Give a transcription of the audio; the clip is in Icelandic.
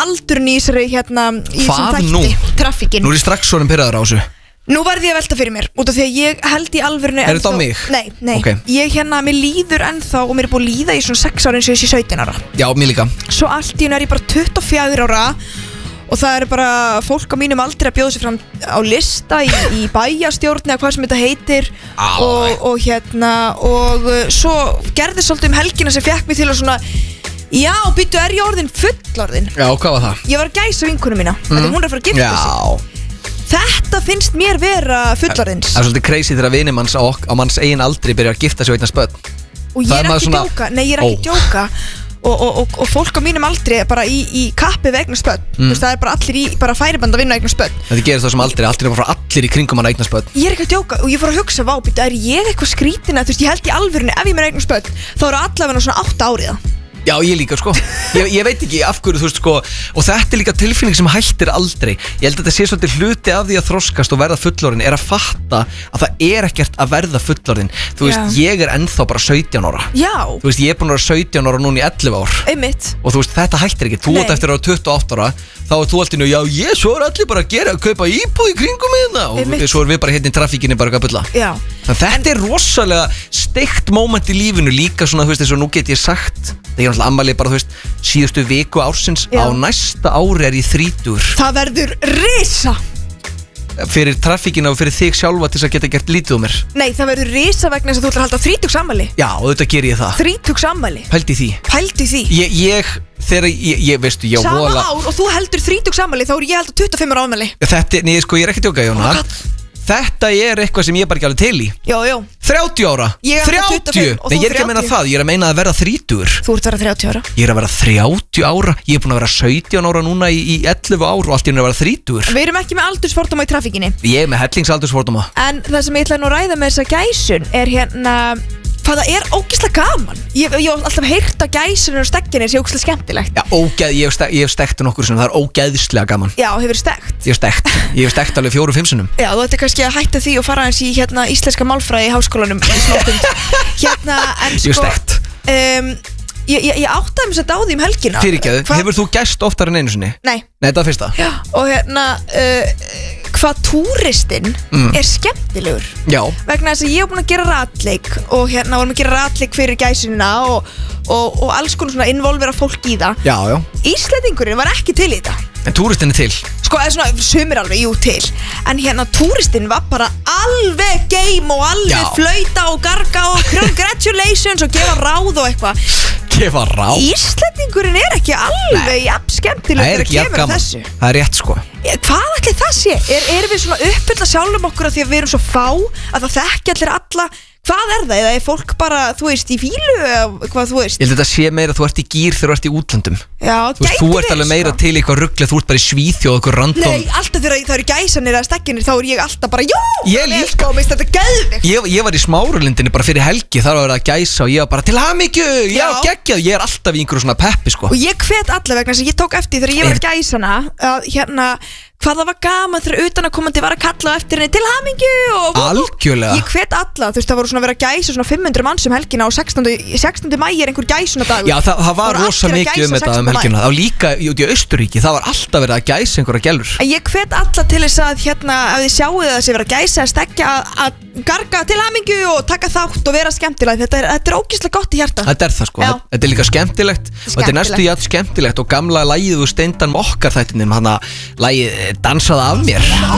galdurinn í þessari í þessum þætti, traffíkin. Nú er ég strax svona pirraður á þessu. Nú verði ég að velta fyrir mér, út af því að ég held í alvörinu. Er þetta á mig? Nei, okay. Ég mér líður ennþá og mér er búin að líða í svona 6 ára eins og ég sé 17 ára. Já, mér líka. Svo allt í hennu er ég bara 24 ára og það er bara fólk á mínum aldrei að bjóða sig fram á lista í bæjarstjórn eða hvað sem þetta heitir og svo gerði svolítið helgina sem fekk mig til að svona já, býttu, er ég orðin fullorðin? Já, hvað var það? Ég var að gæsa vinkonu mína, þegar hún er að fara að gifta sig. Þetta finnst mér vera fullorðins. Það er svolítið crazy þegar vinir manns á manns eigin aldri byrja að gifta sig og eignast börn. Og ég er ekki djóka, nei ég er ekki djóka og fólk á mínum aldri er bara í kappi við eignast börn. Það er bara allir í færiband að vinna eignast börn. Þetta gerist það sem aldrei er bara allir í kringum hann að eignast börn. Ég er ekki að djóka og ég fór að hugsa, vá, býttu, er ég eitthvað skrítin að ég held í alvörinu ef ég mér eignast börn þá eru allavega svona 8 áriða. Já, ég líka, sko. Ég veit ekki af hverju, þú veist, sko. Og þetta er líka tilfinning sem hættir aldrei. Ég held að þetta sé svolítið hluti af því að þroskast og verða fullorðin er að fatta að það er ekkert að verða fullorðin. Þú veist, ég er ennþá bara 17 ára. Já. Þú veist, ég er búin að vera 17 ára núna í 11 ár. Einmitt. Og þú veist, þetta hættir ekki. Þú átt eftir að vera 28 ára, þá er þú alltaf, já, svo er allir bara að kaupa íbúð í kringum hérna. Og svo er við bara hérna í traffíkinni bara að bulla. Já. Þetta er rosalega steikt moment í lífinu líka svona, þú veist, eins og nú get ég sagt, það er alltaf ammali bara, þú veist, síðustu viku ársins, á næsta ári er ég 30. Það verður risa. Fyrir traffíkina og fyrir þig sjálfa til þess að geta gert lítið um mér. Nei, það verður risa vegna þess að þú ætlar að halda 30 ammali. Já, og þetta ger ég það. 30 ammali. Pældi því. Þegar ég veistu, ég sama ár og þú heldur 30 ammali, þá er ég held að 25 ára ammali. Þetta, nei, sko, ég er ekki að djóka, Jóna. Þetta er eitthvað sem ég bara ekki alveg til í. Jó 30 ára. 30. Nei, ég er ekki að meina það, ég er að meina að verða 30. Þú ert að vera 30 ára. Ég er að vera 30 ára. Ég er búin að vera 17 ára núna í 11 ár og allt í henni að vera 30. Við erum ekki með aldursfordóma í traffíkinni. Ég er með hellingsaldursfordóma. En það sem ég ætla nú að ræða með þessa gæsun er hvað það er ógeðslega gaman. Ég hef alltaf heyrt að gæsunir og stekkinir sé ógeðslega skemmtilegt. Já, ég hef stekt nokkur sem það er ógeðslega gaman. Já, hefur stekt? Ég hef stekt alveg 4-5 sinnum. Já, þú ætti kannski að hætta því og fara eins í íslenska málfræði í háskólanum í smástund. En sko, ég stekt. Ég áttaði mér þetta á því helgina. Fyrirgefðu, hefur þú gæst oftar en einu sinni? Nei, þetta var fyrsta. Já, og hvað túristinn er skemmtilegur. Já. Vegna þess að ég hef búin að gera ratleik og vorum að gera ratleik fyrir gæsunina og alls konar svona involvera fólk í það. Já. Íslendingurinn var ekki til í þetta. En túristinn er til. Sko, eða svona sumir alveg, jú, til. En túristinn var bara alveg game og alveg flauta og garga og congratulations og gefa ráð og eitthvað. Gefa ráð? Íslendingurinn er ekki alveg jafn skemmtilegur að gefa þessu. Það er rétt, sko. Hvað ætli það sé? Erum við svona uppfylla sjálfum okkur að því að við erum svo fá að það þekki allir alla? Hvað er það? Eða er fólk bara, þú veist, í fílu eða hvað þú veist? Ég held að þetta sé meira að þú ert í gír þegar þú ert í útlöndum. Já, þú ert alveg meira til í eitthvað ruggli, þú ert bara í Svíþjóð og eitthvað random. Nei, alltaf þegar það eru gæsanir eða stekkinir þá er ég alltaf bara, ég líka. Þetta er geðvikt. Ég var í Smáralindinni bara fyrir helgi, þar var verið að gæsa og ég var bara til hamingju, geggjað. Ég er alltaf í einhverju svona peppi, sko. Og ég hvet alla vegna sem ég tók eftir þegar ég var að gæsana hvað það var gaman þegar utanakomandi var að kalla eftir henni til hamingju og algjörlega. Ég hvet alla, þú veist, það voru svona að vera að gæsa svona 500 manns helgina og 16. maí er einhver gæsunadagur. Já, það var rosa mikið þetta helgina. Og líka út í Austurríki, það var alltaf verið að gæsa einhverja gælur. Ég hvet alla til þess að ef þið sjáu það sem verið að gæsa að stekja að garga til hamingju og taka þátt og vera skemmtilegt. Þetta er ógeðslega gott í hjarta. Þetta er það, sko. Þetta er líka skemmtilegt og þetta er næstu jafn skemmtilegt og gamla lagið úr Steindan okkar þættinum, hana lagið Dansaði af mér.